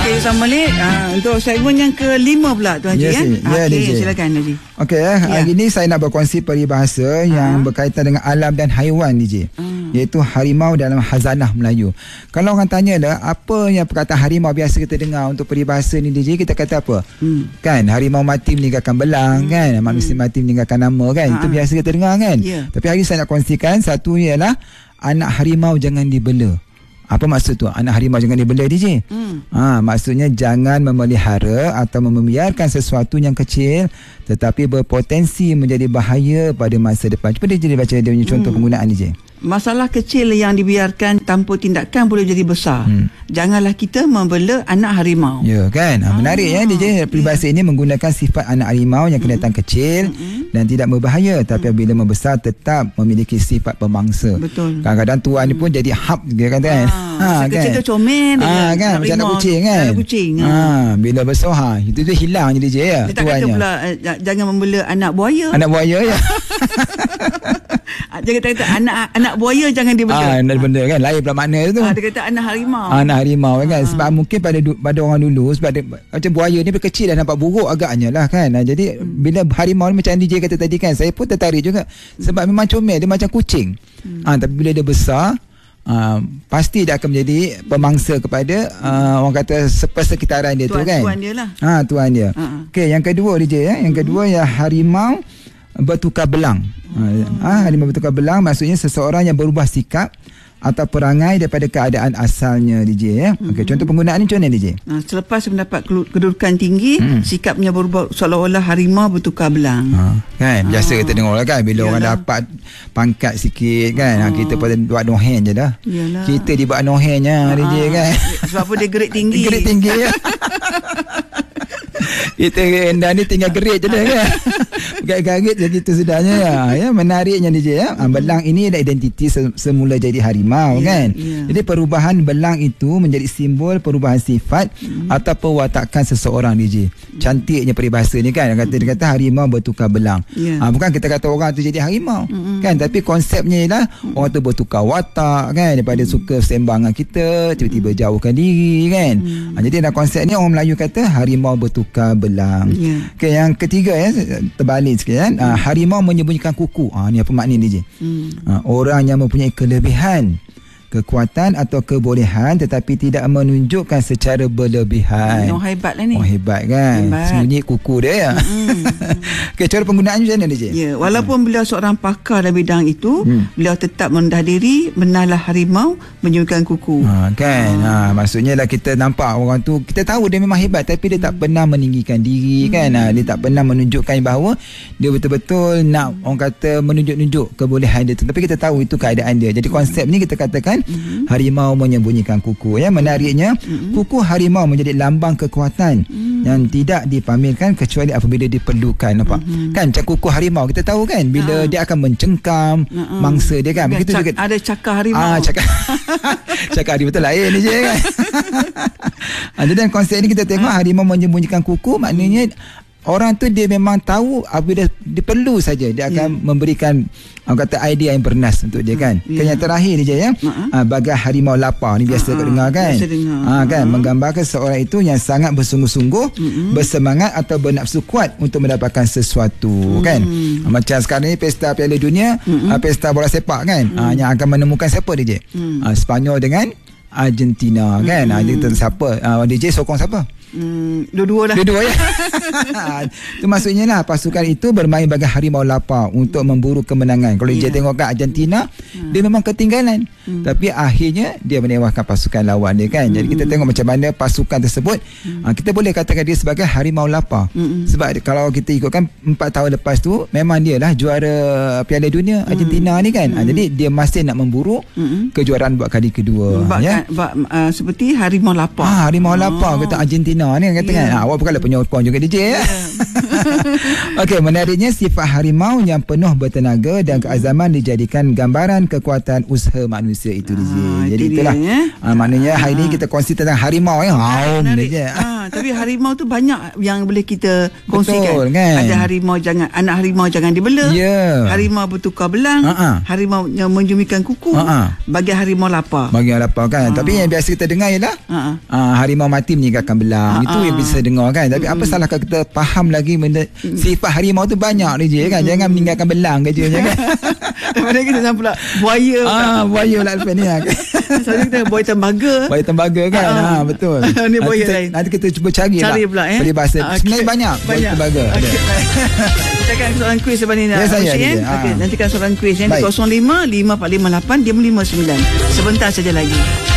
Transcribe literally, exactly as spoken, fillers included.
Okey, Assalamualaikum. Uh, untuk segmen yang kelima pula Tuan Haji. Yes, ya? ya, Okey, ya, silakan Haji. Okey, eh, Ya. hari ini saya nak berkongsi peribahasa yang Ha. berkaitan dengan alam dan haiwan D J. Hmm. Iaitu harimau dalam khazanah Melayu. Kalau orang tanya dah, apa yang perkataan harimau biasa kita dengar untuk peribahasa ni D J, kita kata apa? Hmm. Kan, harimau mati meninggalkan belang, Hmm. kan? Manusia Hmm. mati meninggalkan nama, kan? Ha. Itu biasa kita dengar, kan? Ya. Tapi hari ini saya nak kongsikan, satu ialah anak harimau jangan dibela. Apa maksud tu? Anak harimau jangan dibela D J. Hmm. Ha, maksudnya jangan memelihara atau membiarkan sesuatu yang kecil tetapi berpotensi menjadi bahaya pada masa depan. Cuba D J baca dia punya contoh Hmm. penggunaan D J. Masalah kecil yang dibiarkan tanpa tindakan boleh jadi besar. Hmm. Janganlah kita membela anak harimau. Ya, kan? Ha, menarik Ah, ya D J. Peribahasa ini menggunakan sifat anak harimau yang kelihatan kecil Mm-mm. dan tidak berbahaya, tapi bila membesar tetap memiliki sifat pemangsa. Betul. Kadang-kadang tuan ni pun jadi hap dia kata kan. Ah, kecil tu comel dia. Ha, kan macam anak kucing kan. Anak kucing. Ha, bila besar ha, itu tu hilang je D J ya. Dia tak kata tuannya. pula eh, jangan membela anak buaya. Anak buaya ya. Dia kata anak anak buaya jangan dibela. Ah, ada benda kan lain pula makna tu. Ah, dia kata anak harimau. Anak harimau kan. Ah. Sebab mungkin pada du, pada orang dulu sebab dia, macam buaya ni kecil dah nampak buruk agaknya lah kan. Ah, jadi hmm. bila harimau ni macam D J kata tadi kan, saya pun tertarik juga sebab memang comel, dia macam kucing. Hmm. Ah, tapi bila dia besar Uh, pasti dia akan menjadi pemangsa kepada uh, orang kata persekitaran dia Tuan, tu kan. Tuan dia lah. Ha, tuan dia. Uh-huh. Okey, yang kedua D J ya. Yang kedua ya harimau bertukar belang. Hmm. Ha, harimau bertukar belang maksudnya seseorang yang berubah sikap atau perangai daripada keadaan asalnya D J ya. Okey, contoh penggunaan ni macam mana D J? Nah, selepas mendapat kedudukan tinggi, Hmm. sikapnya berubah seolah-olah harimau bertukar belang. Ha, kan biasa kita dengar lah kan bila orang Yalah. dapat pangkat sikit kan, Ha. ha. kita pada buat nohen je dah. Yalah. Kita dibuat nohennya D J Ah, kan. Sebab apa dia gerik tinggi. Gerik tinggi ya. Kita rendah ni tinggal gerik je dah kan. Garit-garit je gitu sudahnya ya. Ya, menariknya D J ya. Ha, belang ini adalah identiti se- semula jadi harimau Ya, kan. ya. Jadi perubahan belang itu menjadi simbol perubahan sifat hmm. atau perwatakan seseorang D J. Cantiknya peribahasa ni kan. Dia kata, dia kata harimau bertukar belang. Ya. Ha, bukan kita kata orang tu jadi harimau Mm-mm. kan, tapi konsepnya ialah orang tu bertukar watak kan, daripada suka sembangan kita tiba-tiba jauhkan diri kan. Ha, jadi dalam konsep ni orang Melayu kata harimau bertukar belang. Ya. Okey, yang ketiga ya, terbalik sikit kan. Ha, harimau menyembunyikan kuku. Ha, ni apa makna D J? Hmm. Ha, orang yang mempunyai kelebihan, kekuatan atau kebolehan tetapi tidak menunjukkan secara berlebihan. Orang hebat lah ni. Oh hebat kan. Hebat. Sembunyi kuku dia ya. Hmm. Okey, cara penggunaan macam mana D J? Ya, walaupun beliau seorang pakar dalam bidang itu, Hmm. beliau tetap merendah diri, benarlah harimau menyembunyikan kuku. Ha, kan ha. ha, maksudnya lah kita nampak orang tu, kita tahu dia memang hebat tapi dia tak pernah meninggikan diri hmm. kan. Ha, dia tak pernah menunjukkan bahawa dia betul-betul nak orang kata menunjuk-nunjuk kebolehan dia tu, tapi kita tahu itu keadaan dia. Jadi konsep ni kita katakan hmm. harimau menyembunyikan kuku ya. Menariknya hmm. kuku harimau menjadi lambang kekuatan hmm. yang tidak dipamerkan kecuali apabila diperlukan. Nampak hmm. kan, macam kuku harimau kita tahu kan bila ha. dia akan mencengkam Ha-ha. mangsa dia kan. Begitu Cak, juga ada cakar harimau. Ah, cakap cakap harimau tu lain ni je kan. Ah, jadi dalam konsep ni kita tengok harimau menyembunyikan kuku, maknanya orang tu dia memang tahu apabila dia perlu saja dia akan yeah. memberikan orang kata idea yang bernas untuk dia kan. Yeah. Yang terakhir ni je ya. Uh-huh. Ah, bagai harimau lapar ni biasa Uh-huh. kau dengar kan. Biasa dengar. Ah, kan Uh-huh. menggambarkan seorang itu yang sangat bersungguh-sungguh, uh-huh. bersemangat atau bernafsu kuat untuk mendapatkan sesuatu uh-huh. kan. Ah, macam sekarang ni pesta Piala Dunia, uh-huh. ah, pesta bola sepak kan. Uh-huh. Ah, yang akan menemukan siapa dia je? Uh-huh. Ah, Sepanyol dengan Argentina kan. Uh-huh. Ah, dia kata siapa? Ah, D J sokong siapa? Hmm, dua-dua lah. Dua-dua ya. Itu maksudnya lah pasukan itu bermain bagai harimau lapar untuk memburu kemenangan. Kalau yeah. dia tengok kat Argentina, hmm. dia memang ketinggalan. Hmm. Tapi akhirnya dia menewaskan pasukan lawan dia kan. Hmm. Jadi kita tengok macam mana pasukan tersebut, hmm. uh, kita boleh katakan dia sebagai harimau lapar. Hmm. Sebab kalau kita ikutkan empat tahun lepas tu memang dia lah juara Piala Dunia Argentina hmm. ni kan. Hmm. Uh, jadi dia masih nak memburu hmm. kejuaraan buat kali kedua. Bak, ya. bak, uh, seperti harimau lapar. Ah, harimau lapar oh. kata Argentina ni kata yeah. kan. Ah, awak bukanlah penyokong juga D J ya. Yeah. Okey, menariknya sifat harimau yang penuh bertenaga dan keazaman dijadikan gambaran kekuatan usaha manusia itu D J. Ah, Jadi itu itulah. dia, ya? Ah, maknanya hari ini kita kongsi tentang harimau ya. Haum D J. Ah. Ha, tapi harimau tu banyak yang boleh kita kongsikan. Betul, kan? Ada harimau jangan anak harimau jangan dibela. Ya. Harimau bertukar belang. Ha-ha. Harimau yang menjumikan kuku. Ha-ha. Bagi harimau lapar. Bagi orang lapar kan. Ha. Tapi yang biasa kita dengar ialah Ha. uh, harimau mati meninggalkan belang. Ha-ha. Itu yang bisa dengar kan. Tapi Mm-mm. apa salah kalau kita faham lagi benda sifat harimau tu banyak ni je kan. Jangan meninggalkan belang ke je kan. Daripada kita sampai pula buaya. Ah, buaya lah lepas ni. Selalu kita buaya tembaga. Buaya tembaga kan. Ha. Ha, betul. Ni buaya nanti, lain. nanti kita cuba cari, Cari lah. pula eh. Peribahasa. Ah, Sebenarnya okay. banyak. Buaya Banyak. tembaga. Okay. Ada. Kita akan soalan kuis lepas ni. Ya, saya ada je. Okay. Ah. Nantikan soalan kuis yang di Baik. kosong lima lima empat lima lapan lima lima sembilan. Sebentar saja lagi.